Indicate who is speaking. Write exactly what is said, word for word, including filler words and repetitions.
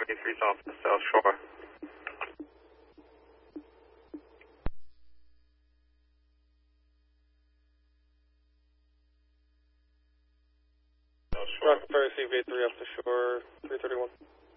Speaker 1: seventy-three off the South Shore.
Speaker 2: Rocket Ferry C V three off the shore, three thirty-one.